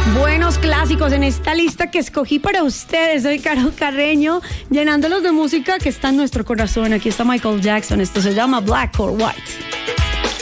Buenos clásicos en esta lista que escogí para ustedes. Soy Carol Carreño, llenándolos de música que está en nuestro corazón. Aquí está Michael Jackson. Esto se llama Black or White.